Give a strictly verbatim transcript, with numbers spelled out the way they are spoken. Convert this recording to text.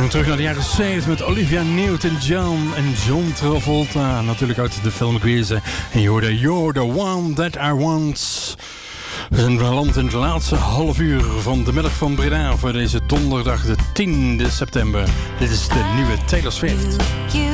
gaan terug naar de jaren zeventig met Olivia Newton-John en John Travolta. Natuurlijk uit de film Grease. En je hoorde You're the One That I Want. We zijn beland in het laatste half uur van de middag van Breda voor deze donderdag de tiende september. Dit is de nieuwe Taylor Swift.